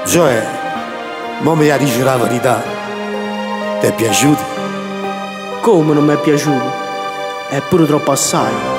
Cioè, mo mi dici la verità, ti è piaciuto? Come non mi è piaciuto? È pure troppo assai.